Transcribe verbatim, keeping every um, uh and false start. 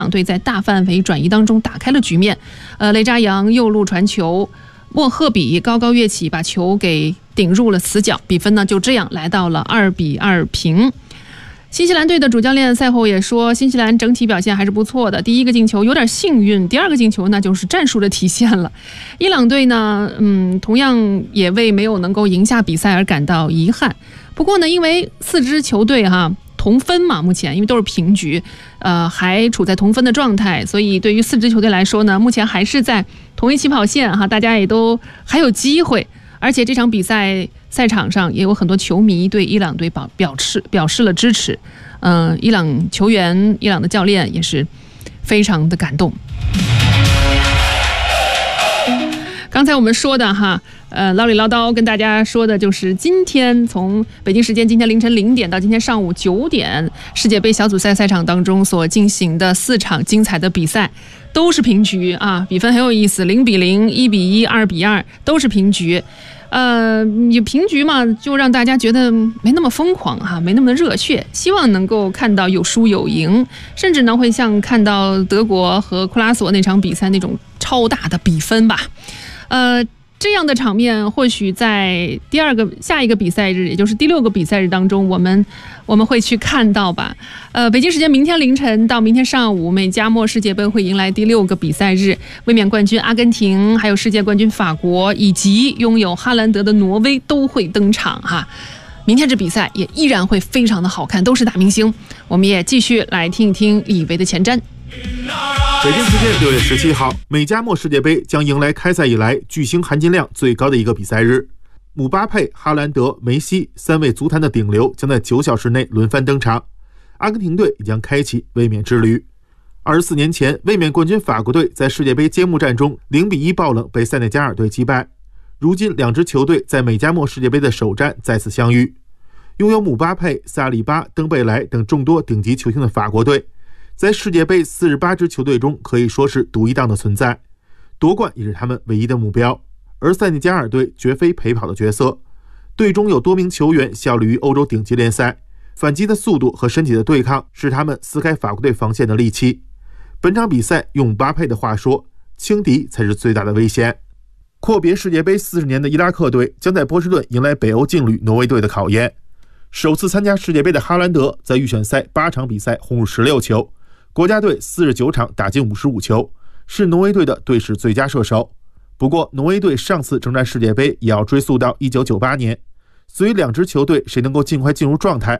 队在大范围转移当中打开了局面。呃，雷扎扬右路传球，莫赫比高高跃起，把球给顶入了死角，比分呢就这样来到了二比二平。新西兰队的主教练赛后也说，新西兰整体表现还是不错的。第一个进球有点幸运，第二个进球呢就是战术的体现了。伊朗队呢，嗯，同样也为没有能够赢下比赛而感到遗憾。不过呢，因为四支球队哈同分嘛，目前因为都是平局，呃，还处在同分的状态，所以对于四支球队来说呢，目前还是在同一起跑线哈，大家也都还有机会。而且这场比赛赛场上也有很多球迷对伊朗队表表示表示了支持，嗯、呃，伊朗球员、伊朗的教练也是非常的感动。刚才我们说的哈，呃，唠里唠叨跟大家说的就是今天从北京时间今天凌晨零点到今天上午九点，世界杯小组赛赛场当中所进行的四场精彩的比赛。都是平局啊，比分很有意思，零比零、一比一、二比二，都是平局。呃，有平局嘛，就让大家觉得没那么疯狂哈、啊，没那么热血。希望能够看到有输有赢，甚至呢会像看到德国和库拉索那场比赛那种超大的比分吧。呃。这样的场面或许在第二个下一个比赛日，也就是第六个比赛日当中，我们我们会去看到吧。呃，北京时间明天凌晨到明天上午，美加墨世界杯会迎来第六个比赛日，卫冕冠军阿根廷，还有世界冠军法国，以及拥有哈兰德的挪威都会登场哈。明天这比赛也依然会非常的好看，都是大明星。我们也继续来听一听李维的前瞻。 北京时间六月十七号，美加墨世界杯将迎来开赛以来巨星含金量最高的一个比赛日。姆巴佩、哈兰德、梅西三位足坛的顶流将在九小时内轮番登场，阿根廷队也将开启卫冕之旅。二十四年前，卫冕冠军法国队在世界杯揭幕战中零比一爆冷被塞内加尔队击败。如今两支球队在美加墨世界杯的首战再次相遇。拥有姆巴佩、萨里巴、登贝莱等众多顶级球星的法国队，在世界杯四十八支球队中可以说是独一档的存在，夺冠也是他们唯一的目标。而塞内加尔队绝非陪跑的角色，队中有多名球员效力于欧洲顶级联赛，反击的速度和身体的对抗是他们撕开法国队防线的利器。本场比赛用姆巴佩的话说，轻敌才是最大的危险。阔别世界杯四十年的伊拉克队将在波士顿迎来北欧劲旅挪威队的考验。首次参加世界杯的哈兰德在预选赛八场比赛轰入十六球，国家队四十九场打进五十五球，是挪威队的队史最佳射手。不过挪威队上次征战世界杯也要追溯到一九九八年，所以两支球队谁能够尽快进入状态